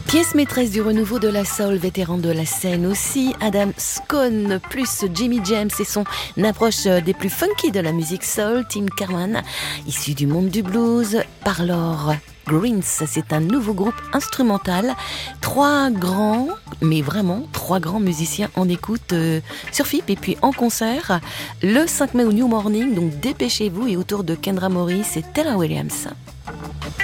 Pièce maîtresse du renouveau de la soul, vétéran de la scène aussi, Adam Scone plus Jimmy James et son approche des plus funky de la musique soul, Tim Carman, issu du monde du blues, Parlor Greens, c'est un nouveau groupe instrumental. Trois grands musiciens en écoute sur FIP et puis en concert le 5 mai au New Morning, donc dépêchez-vous, et autour de Kendra Morris et Taylor Williams.